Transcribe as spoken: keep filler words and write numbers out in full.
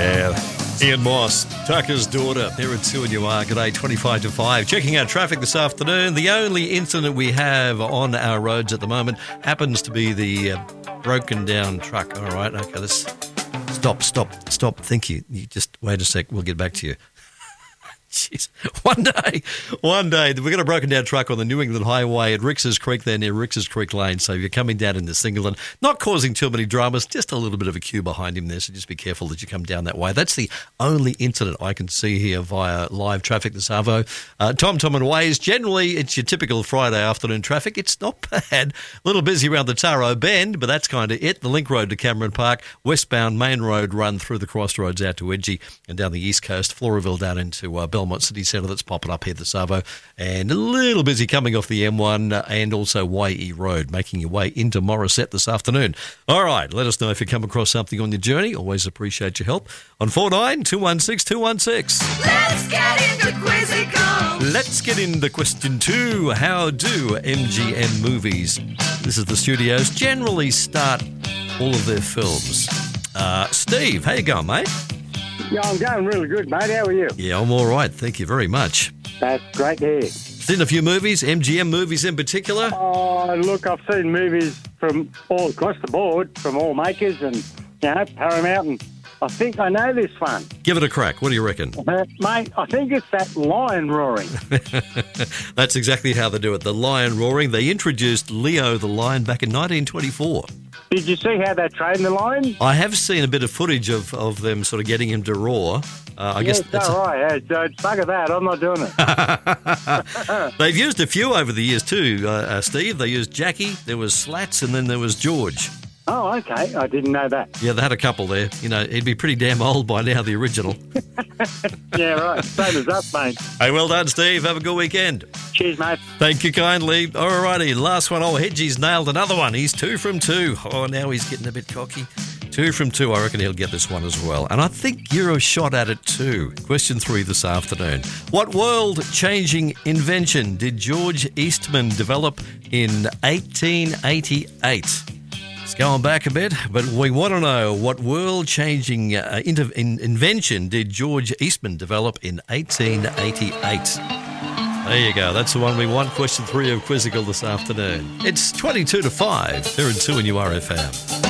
Yeah. Ian Moss, Tucker's daughter. There at two and you are. G'day, twenty-five to five. Checking out traffic this afternoon. The only incident we have on our roads at the moment happens to be the uh, broken down truck. All right, okay, let's stop, stop, stop. Thank you. You just wait a sec. We'll get back to you. Jeez. One day, one day, we've got a broken down truck on the New England Highway at Rix's Creek there near Rix's Creek Lane. So you're coming down into Singleton, not causing too many dramas, just a little bit of a queue behind him there. So just be careful that you come down that way. That's the only incident I can see here via live traffic this Arvo. Uh, Tom, Tom and Ways, generally it's your typical Friday afternoon traffic. It's not bad. A little busy around the Taro Bend, but that's kind of it. The Link Road to Cameron Park, westbound Main Road run through the crossroads out to Edgy and down the east coast, Floraville down into uh, Belmont City Centre. That's popping up here this Arvo, and a little busy coming off the M one uh, and also Y E Road, making your way into Morisset this afternoon. All right, let us know if you come across something on your journey. Always appreciate your help on four nine two one six two one six. Let's get into Quizzical. Let's get into question two. How do M G M movies, this is the studios, generally start all of their films? Uh, Steve, how you going, mate? Yeah, I'm going really good, mate. How are you? Yeah, I'm all right. Thank you very much. That's great to hear. Seen a few movies, M G M movies in particular? Oh, look, I've seen movies from all across the board, from all makers and, you know, Paramount, and I think I know this one. Give it a crack. What do you reckon? Uh, mate, I think it's that lion roaring. That's exactly how they do it. The lion roaring. They introduced Leo the lion back in nineteen twenty-four. Did you see how they train the lion? I have seen a bit of footage of, of them sort of getting him to roar. Uh, I yeah, guess so that's a- right. Yeah, so bugger that. I'm not doing it. They've used a few over the years too, uh, uh, Steve. They used Jackie, there was Slats, and then there was George. Oh, okay. I didn't know that. Yeah, they had a couple there. You know, he'd be pretty damn old by now, the original. Yeah, right. Same as us, mate. Hey, well done, Steve. Have a good weekend. Cheers, mate. Thank you kindly. All righty, last one. Oh, Hedgie's nailed another one. He's two from two. Oh, now he's getting a bit cocky. Two from two. I reckon he'll get this one as well. And I think you're a shot at it too. Question three this afternoon. What world-changing invention did George Eastman develop in eighteen eighty-eight? It's going back a bit, but we want to know what world-changing uh, inter- in- invention did George Eastman develop in eighteen eighty-eight? There you go. That's the one we want. Question three of Quizzical this afternoon. It's twenty-two to five. Here in two and U R F M.